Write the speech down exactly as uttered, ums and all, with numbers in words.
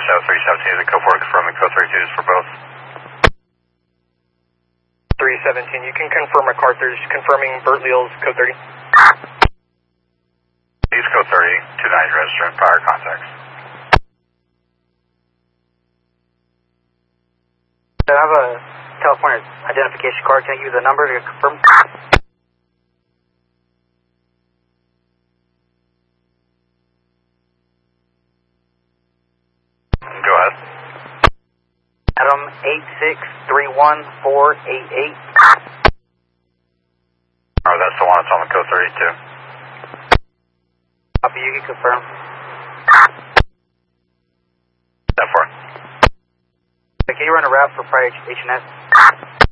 South three seventeen is a code four confirming code thirty-two is for both. three seventeen, you can confirm MacArthur's confirming Bert Leal's code thirty. Use code thirty, two ninety register and prior contacts. I have a California identification card. Can I give you the number to confirm? Go ahead. Adam eight six three one four eight eight. Oh, that's the one that's on the code thirty-two. Copy, you can confirm. ten four. Can you run a route for prior H and S?